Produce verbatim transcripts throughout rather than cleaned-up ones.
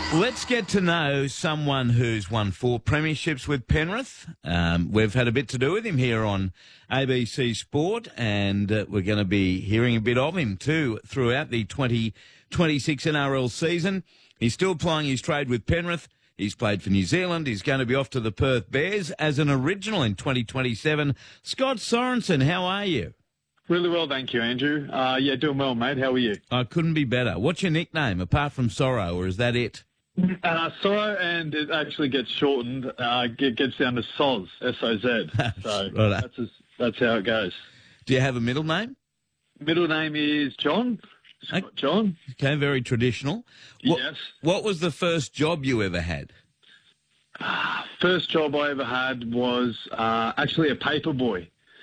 Let's get to know someone who's won four premierships with Penrith. Um, we've had a bit to do with him here on A B C Sport, and uh, we're going to be hearing a bit of him too throughout the twenty twenty-six N R L season. He's still plying his trade with Penrith. He's played for New Zealand. He's going to be off to the Perth Bears as an original in twenty twenty-seven. Scott Sorensen, how are you? Really well, thank you, Andrew. Uh, yeah, doing well, mate. How are you? I couldn't be better. What's your nickname, apart from Sorrow, or is that it? Uh, Sorrow, and it actually gets shortened. Uh, it gets down to Soz, S O Z. So Right. that's, just, that's how it goes. Do you have a middle name? Middle name is John. Scott Okay. John. Okay, very traditional. What, Yes. What was the first job you ever had? First job I ever had was uh, actually a paper boy.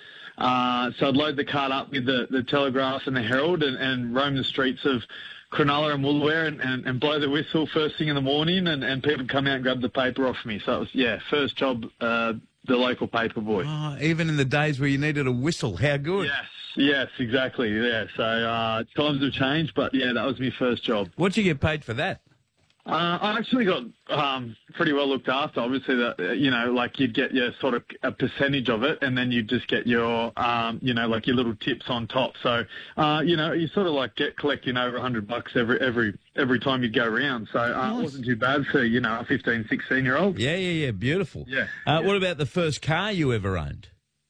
Uh, so I'd load the cart up with the, the Telegraph and the Herald and, and roam the streets of Cronulla and Woolooware and, and, and blow the whistle first thing in the morning, and, and people come out and grab the paper off me. So it was, yeah, first job, uh, the local paper boy. Oh, even in the days where you needed a whistle, how good. Yes, yes, exactly, yeah. So uh, times have changed, but yeah, that was my first job. What'd you get paid for that? Uh, I actually got um, pretty well looked after. Obviously, that you know, like you'd get your sort of a percentage of it, and then you'd just get your, um, you know, like your little tips on top. So, uh, you know, you sort of like get collecting over a hundred bucks every every every time you go around. So uh, Nice. it wasn't too bad for you know a fifteen, sixteen year old. Yeah, yeah, yeah, beautiful. Yeah, Uh, yeah. What about the first car you ever owned?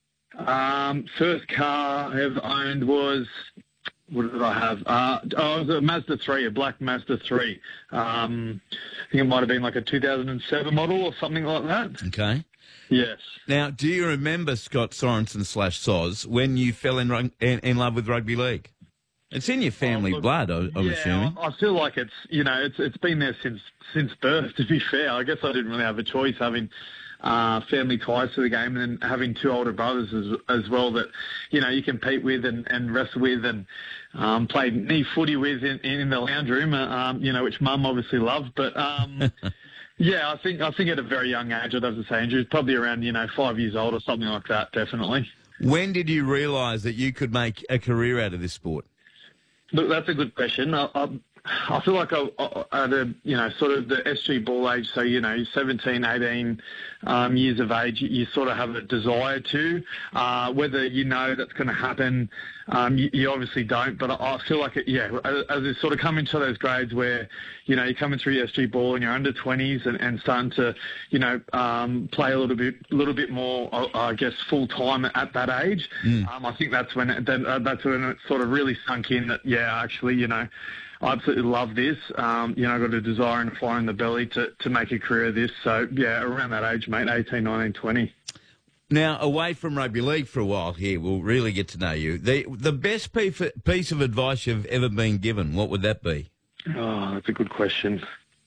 Um, first car I ever owned was. What did I have? Uh, oh, it was a Mazda three, a black Mazda three. Um, I think it might have been like a two thousand seven model or something like that. Okay. Yes. Now, do you remember Scott Sorensen slash Soz when you fell in, rug- in in love with rugby league? It's in your family Oh, look, blood, I, I'm yeah, assuming. I I feel like it's you know it's it's been there since since birth. To be fair, I guess I didn't really have a choice having uh, family ties to the game, and then having two older brothers as as well that you know you compete with and, and wrestle with and um, play knee footy with in, in the lounge room. Uh, um, you know, which Mum obviously loved, but. Um, Yeah, I think I think at a very young age, I'd have to say, Andrew, probably around you know five years old or something like that, definitely. When did you realise that you could make a career out of this sport? Look, that's a good question. I, I, I feel like I, I, at a, you know, sort of the S G ball age, so, you know, seventeen, eighteen um, years of age, you, you sort of have a desire to. Uh, whether you know that's going to happen, um, you, you obviously don't. But I, I feel like, it, yeah, as, as you sort of come into those grades where, you know, you're coming through S G ball and you're under twenties and, and starting to, you know, um, play a little bit, little bit more, I, I guess, full time at that age. Mm. Um, I think that's when it, then, uh, that's when it sort of really sunk in that, yeah, actually, you know. I absolutely love this. Um, you know, I've got a desire and a fire in the belly to, to make a career of this. So, yeah, around that age, mate, eighteen, nineteen, twenty. Now, away from rugby league for a while here, we'll really get to know you. The the best piece piece of advice you've ever been given, what would that be? Oh, that's a good question.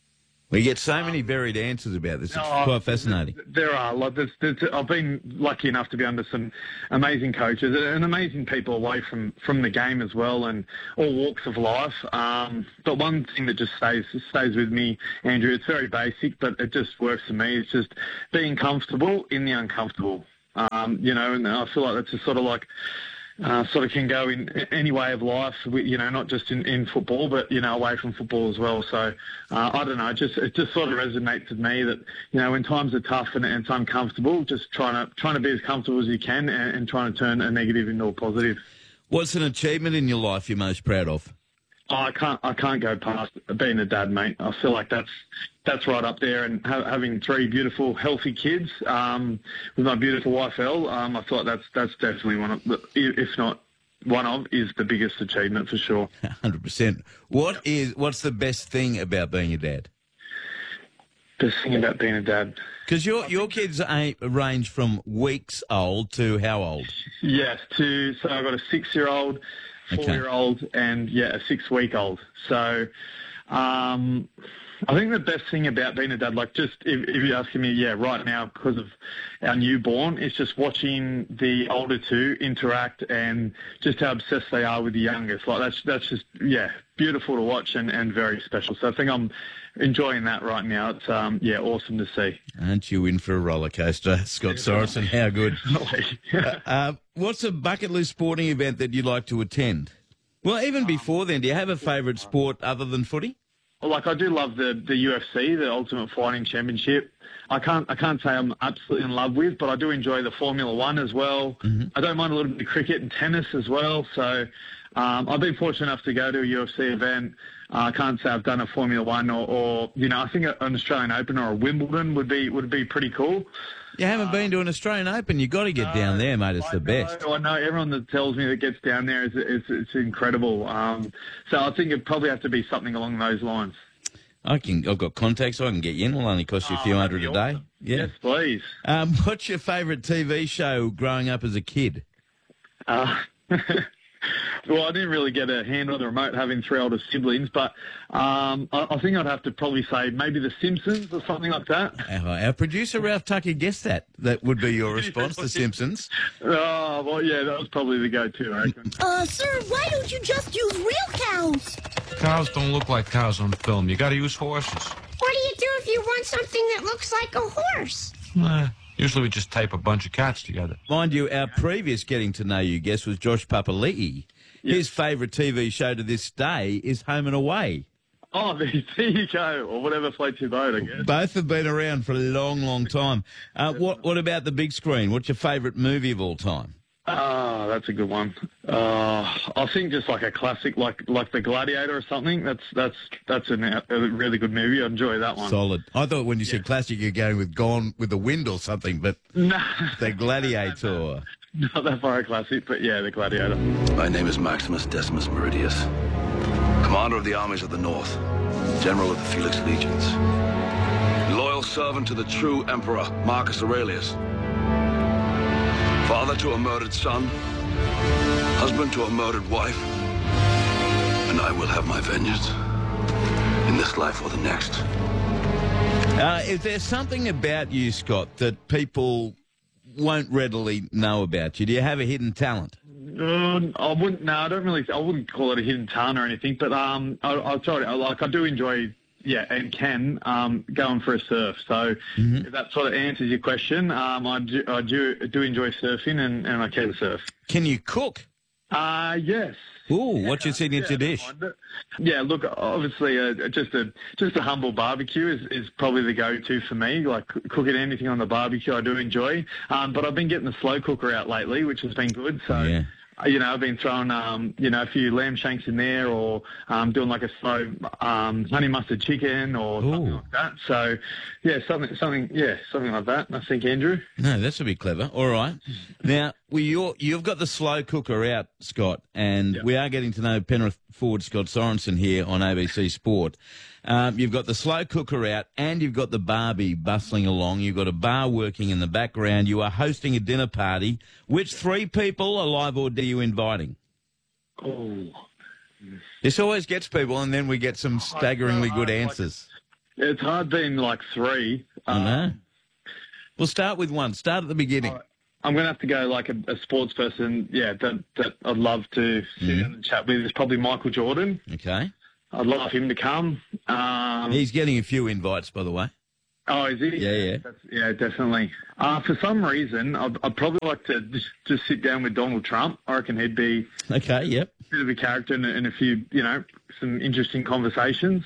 We get so many varied answers about this. It's Oh, quite fascinating. There are. Like, there's, there's, I've been lucky enough to be under some amazing coaches and amazing people away from, from the game as well, and all walks of life. Um, but one thing that just stays stays with me, Andrew, it's very basic, but it just works for me. It's just being comfortable in the uncomfortable. Um, you know, and I feel like that's just sort of like. Uh, sort of can go in any way of life, you know, not just in, in football, but, you know, away from football as well. So, uh, I don't know, it just, it just sort of resonates with me that, you know, when times are tough and, and it's uncomfortable, just trying to, trying to be as comfortable as you can and, and trying to turn a negative into a positive. What's an achievement in your life you're most proud of? Oh, I can't, I can't go past being a dad, mate. I feel like that's, that's right up there, and ha- having three beautiful, healthy kids um, with my beautiful wife Elle, um, I thought that's that's definitely one of, the, if not one of, is the biggest achievement for sure. one hundred percent. What is what's the best thing about being a dad? Best thing about being a dad. Because your your kids a- range from weeks old to how old? Yes, to so I've got a six-year-old, four-year-old, and yeah, a six-week-old. So. Um, I think the best thing about being a dad, like just if, if you're asking me, yeah, right now because of our newborn, it's just watching the older two interact and just how obsessed they are with the youngest. Like that's that's just yeah, beautiful to watch and, and very special. So I think I'm enjoying that right now. It's um yeah, awesome to see. Aren't you in for a roller coaster, Scott Sorensen? How good. uh, what's a bucket list sporting event that you'd like to attend? Well, even before then, do you have a favourite sport other than footy? like I do love the, the U F C, the Ultimate Fighting Championship. I can't I can't say I'm absolutely in love with, but I do enjoy the Formula One as well. Mm-hmm. I don't mind a little bit of cricket and tennis as well. So um, I've been fortunate enough to go to a U F C event. Uh, I can't say I've done a Formula One or, or you know I think an Australian Open or a Wimbledon would be would be pretty cool. You haven't um, been to an Australian Open. You've got to get no, down there, mate. It's I the best. Know, I know. Everyone that tells me that gets down there is it's, it's incredible. Um, so I think it'd probably have to be something along those lines. I can. I've got contacts. So I can get you in. It'll only cost you a few oh, hundred a day. Awesome. Yeah. Yes, please. Um, what's your favourite T V show growing up as a kid? Uh, well, I didn't really get a hand on the remote having three older siblings, but um, I, I think I'd have to probably say maybe The Simpsons or something like that. Our, our producer, Ralph Tucker, guessed that. That would be your response, The Simpsons. Oh, well, yeah, that was probably the go-to, I reckon. Uh, sir, why don't you just use real cows? Cows don't look like cows on film. You got to use horses. What do you do if you want something that looks like a horse? Nah, usually we just tape a bunch of cats together. Mind you, our previous Getting to Know You guest was Josh Papali'i. Yep. His favourite T V show to this day is Home and Away. Oh, there you go, or whatever floats your boat, I guess. Both have been around for a long, long time. Uh, what What about the big screen? What's your favourite movie of all time? Ah, oh, that's a good one. Uh, I think just like a classic, like like The Gladiator or something. That's that's that's a, a really good movie. I enjoy that one. Solid. I thought when you yeah. said classic, you're going with Gone with the Wind or something, but no, The Gladiator. Not that far a classic, but yeah, The Gladiator. My name is Maximus Decimus Meridius, commander of the armies of the North, general of the Felix Legions, loyal servant to the true emperor Marcus Aurelius, father to a murdered son, husband to a murdered wife, and I will have my vengeance in this life or the next. Uh, is there something about you, Scott, that people won't readily know about you? Do you have a hidden talent? Uh, I wouldn't. No, I don't really. I wouldn't call it a hidden talent or anything. But um, I, I'll try to. Like, I do enjoy. Yeah, and can um, going for a surf. So mm-hmm. if that sort of answers your question, um, I do. I do, do enjoy surfing, and, and I can surf. Can you cook? Uh yes. Ooh, what's your signature yeah, dish? Yeah, look, obviously, uh, just a just a humble barbecue is, is probably the go-to for me. Like cooking anything on the barbecue, I do enjoy. Um, but I've been getting the slow cooker out lately, which has been good. So. Yeah. You know, I've been throwing, um, you know, a few lamb shanks in there, or um, doing like a slow um, honey mustard chicken, or Ooh. something like that. So, yeah, something, something, yeah, something like that. I think, Andrew. No, that's a bit clever. All right. Now, we you're, you've got the slow cooker out, Scott, and yep. we are getting to know Penrith forward Scott Sorensen here on A B C Sport. Um, you've got the slow cooker out, and you've got the Barbie bustling along. You've got a bar working in the background. You are hosting a dinner party. Which three people, alive or dead, are you inviting? Oh. This always gets people, and then we get some staggeringly good answers. Like, it's hard being like three. I know. Um, we'll start with one. Start at the beginning. Uh, I'm going to have to go like a, a sports person, yeah, that, that I'd love to sit mm. down and chat with. Is probably Michael Jordan. Okay. I'd love him to come. Um, He's getting a few invites, by the way. Oh, is he? Yeah, yeah. That's, yeah, definitely. Uh, for some reason, I'd, I'd probably like to just, just sit down with Donald Trump. I reckon he'd be okay. Yep. a bit of a character and, and a few, you know, some interesting conversations.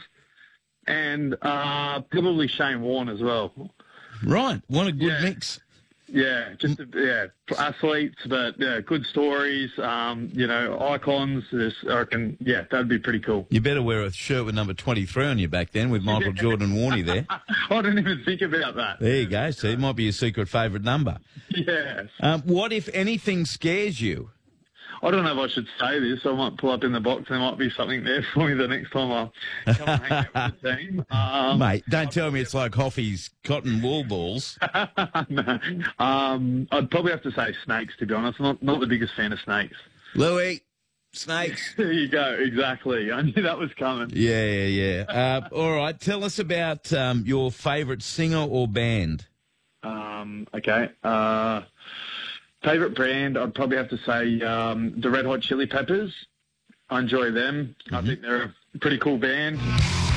And uh, probably Shane Warne as well. Right. What a good yeah. mix. Yeah, just yeah, athletes, but yeah, good stories. Um, you know, icons. Just, I reckon, yeah, that'd be pretty cool. You better wear a shirt with number twenty-three on your back then, with Michael Jordan Warney there. I didn't even think about that. There you go. See, it might be your secret favourite number. Yes. Um, what, if anything, scares you? I don't know if I should say this. I might pull up in the box. There might be something there for me the next time I come and hang out with the team. Um, Mate, don't tell me it's like Hoffy's cotton wool balls. No. Um, I'd probably have to say snakes, to be honest. I'm not, not the biggest fan of snakes. Louis, snakes. There you go. Exactly. I knew that was coming. Yeah, yeah, yeah. Uh, all right. Tell us about um, your favourite singer or band. Um, okay. Uh... Favourite brand, I'd probably have to say um, the Red Hot Chili Peppers. I enjoy them. Mm-hmm. I think they're a pretty cool band.